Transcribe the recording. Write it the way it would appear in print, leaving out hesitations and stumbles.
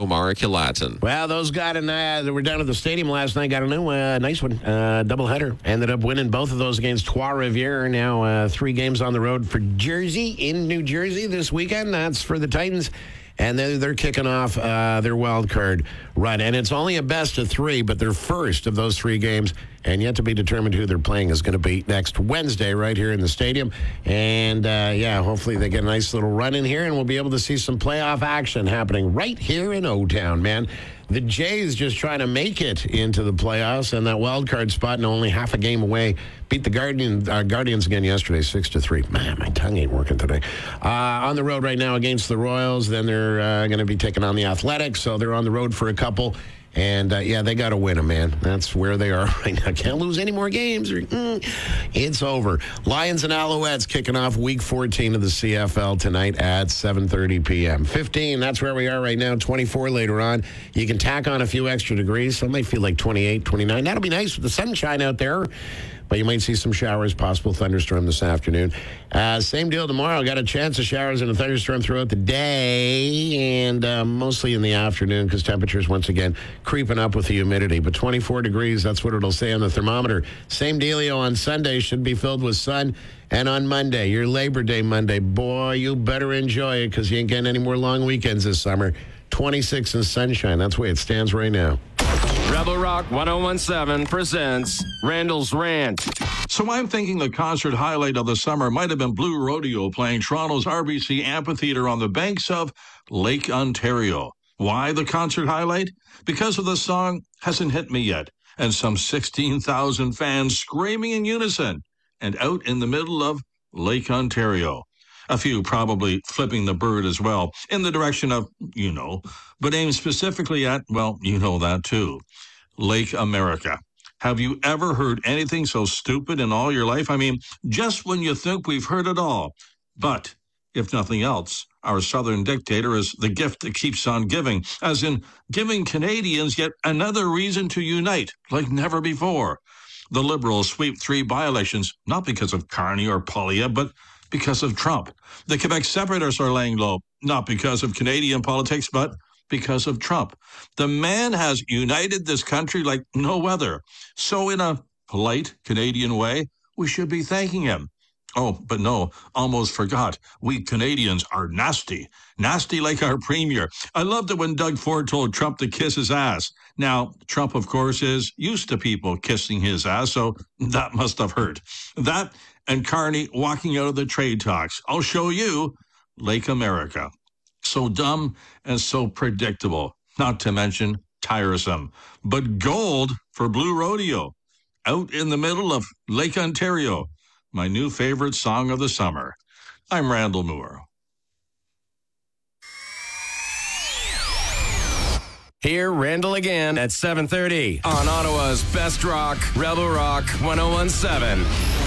Omar Kilatin. Well, those got they were down at the stadium last night, got a new nice one, doubleheader. Ended up winning both of those against Trois-Rivières. Now 3 games on the road for Jersey in New Jersey this weekend. That's for the Titans. And they're kicking off their wild card run. And it's only a best of 3, but their first of those 3 games. And yet to be determined who they're playing is going to be next Wednesday right here in the stadium. And, hopefully they get a nice little run in here, and we'll be able to see some playoff action happening right here in O-Town, man. The Jays just trying to make it into the playoffs, and that wild card spot and only half a game away. Beat the Guardians again yesterday, 6-3. Man, my tongue ain't working today. On the road right now against the Royals. Then they're going to be taking on the Athletics, so they're on the road for a couple. And, they got to win them, man. That's where they are right now. Can't lose any more games. It's over. Lions and Alouettes kicking off Week 14 of the CFL tonight at 7:30 p.m. 15, that's where we are right now. 24 later on. You can tack on a few extra degrees. Some might feel like 28, 29. That'll be nice with the sunshine out there. But you might see some showers, possible thunderstorm this afternoon. Same deal tomorrow. Got a chance of showers and a thunderstorm throughout the day and mostly in the afternoon because temperatures once again creeping up with the humidity. But 24 degrees, that's what it'll say on the thermometer. Same dealio on Sunday, should be filled with sun. And on Monday, your Labor Day Monday, boy, you better enjoy it because you ain't getting any more long weekends this summer. 26 and sunshine. That's the way it stands right now. Rebel Rock 1017 presents Randall's Rant. So I'm thinking the concert highlight of the summer might have been Blue Rodeo playing Toronto's RBC Amphitheatre on the banks of Lake Ontario. Why the concert highlight? Because of the song Hasn't Hit Me Yet, and some 16,000 fans screaming in unison, and out in the middle of Lake Ontario. A few probably flipping the bird as well, in the direction of, but aimed specifically at, that too. Lake America. Have you ever heard anything so stupid in all your life? I mean, just when you think we've heard it all. But, if nothing else, our southern dictator is the gift that keeps on giving, as in giving Canadians yet another reason to unite, like never before. The Liberals sweep 3 by-elections, not because of Carney or Polya, but because of Trump. The Quebec separatists are laying low, not because of Canadian politics, but because of Trump. The man has united this country like no other. So in a polite Canadian way, we should be thanking him. Oh, but no, almost forgot. We Canadians are nasty. Nasty like our premier. I loved it when Doug Ford told Trump to kiss his ass. Now, Trump, of course, is used to people kissing his ass, so that must have hurt. That and Carney walking out of the trade talks. I'll show you Lake America. So dumb and so predictable, not to mention tiresome. But gold for Blue Rodeo. Out in the middle of Lake Ontario. My new favorite song of the summer. I'm Randall Moore. Hear Randall again at 7:30 on Ottawa's Best Rock, Rebel Rock 1017.